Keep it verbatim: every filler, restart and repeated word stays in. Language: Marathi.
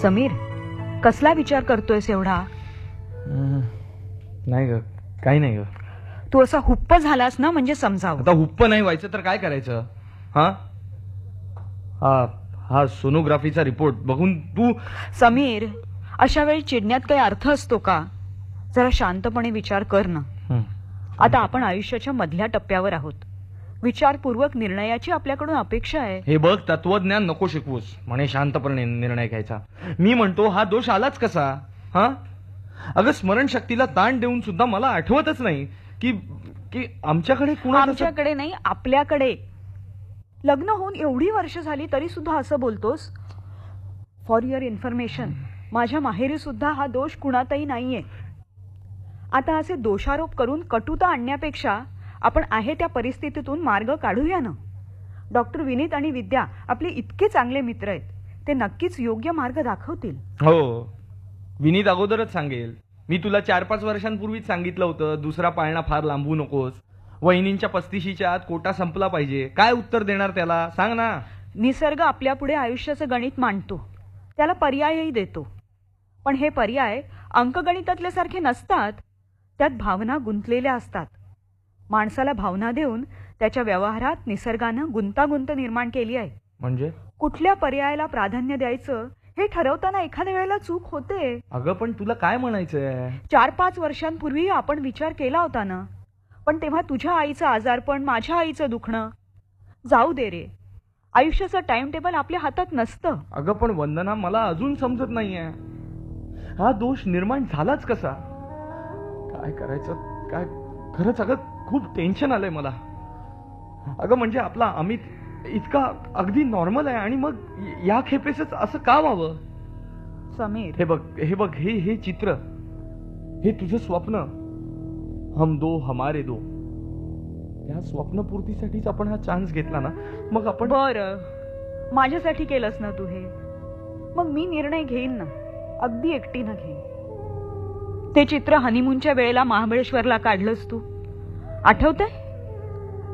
समीर, कसला विचार करतोयस एवढा? नाही ग, काही नाही ग. तू असा हुप्प झालास ना म्हणजे समजावं. आता हुप्प नाही व्हायचं तर काय करायचं? हा हा हा सोनोग्राफीचा रिपोर्ट बघून तू. समीर, अशा वेळी चिडण्यात काही अर्थ असतो का? जरा शांतपणे विचार कर ना. आता आपण आयुष्याच्या मधल्या टप्प्यावर आहोत. विचारपूर्वक निर्णयाची आपल्याकडून अपेक्षा आहे. हे बघ, तत्वज्ञान नको शिकवूस. म्हणे शांतपणे निर्णय घ्यायचा. मी म्हणतो हा दोष आलाच कसा? हा अगं, स्मरणशक्तीला ताण देऊन सुद्धा मला आठवतच नाही की की आमच्याकडे कुणा आमच्याकडे नाही, आपल्याकडे. लग्न होऊन एवढी वर्ष झाली तरी सुद्धा असं बोलतोस. फॉर युअर इन्फॉर्मेशन, माझ्या माहेरी सुद्धा हा दोष कुणातही नाहीये. आता असे दोषारोप करून कटुता आणण्यापेक्षा आपण आहे त्या परिस्थितीतून मार्ग काढूया ना. डॉक्टर विनीत आणि विद्या आपले इतके चांगले मित्र आहेत, ते नक्कीच योग्य मार्ग दाखवतील. हो, विनीत अगोदरच सांगेल. मी तुला चार पाच वर्षांपूर्वीच सांगितलं होतं, दुसरा पाळणा फार लांबू नकोस. वहिनींच्या पस्तीशीच्या आत कोटा संपला पाहिजे. काय उत्तर देणार त्याला, सांग ना. निसर्ग आपल्या पुढे आयुष्याचं गणित मांडतो, त्याला पर्यायही देतो. पण हे पर्याय अंकगणितातल्या सारखे नसतात. त्यात भावना गुंतलेल्या असतात. माणसाला भावना देऊन त्याच्या व्यवहारात निसर्गानं गुंतागुंत निर्माण केली आहे. म्हणजे कुठल्या पर्यायाला प्राधान्य द्यायचं हे ठरवताना एखाद्या वेळेला चूक होते. अगं, पण तुला काय म्हणायचंय? चार पाच वर्षांपूर्वी आपण विचार केला होता ना, पण तेव्हा तुझ्या आईचं आजारपण, माझ्या आईचं दुखणं. जाऊ दे रे, आयुष्याचं टाइम टेबल आपल्या हातात नसतं. अगं पण वंदना, मला अजून समजत नाहीये हा दोष निर्माण झालाच कसा? काय करायचं काय? खरंच अगं, खूप टेन्शन आलंय मला. अगं म्हणजे आपला अमित इतका अगदी नॉर्मल आहे आणि मग या खेपेसच असं का व्हावं? समीर, हे बघ हे बघ हे हे चित्र, हे तुझं स्वप्न, हम दो हमारे दो, या स्वप्नपूर्तीसाठीच आपण हा चान्स घेतला ना. मग आपण. बरं, माझ्यासाठी केलंस ना तू हे, मग मी निर्णय घेईन ना, अगदी एकटीनं घेईन. ते चित्र हनीमूनच्या वेळेला महाबळेश्वरला काढलंस तू, आठवतंय?